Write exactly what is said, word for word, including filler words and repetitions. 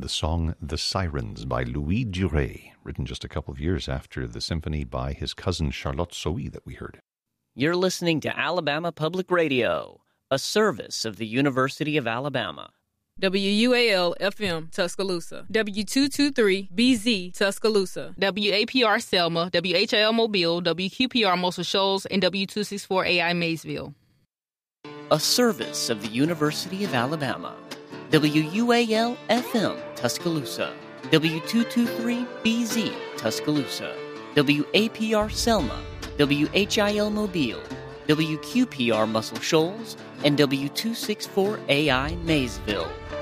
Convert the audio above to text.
the song The Sirens by Louis Duret, written just a couple of years after the symphony by his cousin Charlotte Sohi that we heard. You're listening to Alabama Public Radio, a service of the University of Alabama. W U A L F M Tuscaloosa, W two twenty-three B Z Tuscaloosa, W A P R Selma, W H I L Mobile, W Q P R Muscle Shoals, and W two sixty-four A I Maysville. A service of the University of Alabama. W U A L F M Tuscaloosa, W two twenty-three B Z Tuscaloosa, W A P R Selma, W H I L Mobile, W Q P R Muscle Shoals, and W two sixty-four A I Maysville.